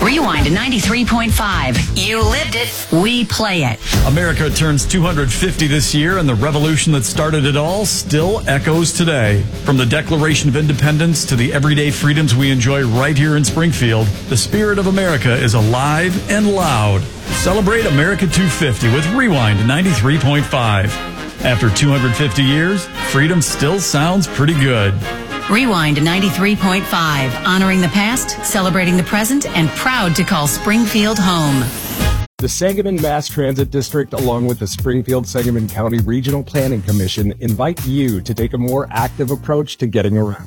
Rewind 93.5. You lived it. We play it. America turns 250 this year, and the revolution that started it all still echoes today. From the Declaration of Independence to the everyday freedoms we enjoy right here in Springfield, the spirit of America is alive and loud. Celebrate America 250 with Rewind 93.5. After 250 years, freedom still sounds pretty good. Rewind 93.5. Honoring the past, celebrating the present, and proud to call Springfield home. The Sangamon Mass Transit District, along with the Springfield-Sangamon County Regional Planning Commission, invite you to take a more active approach to getting around.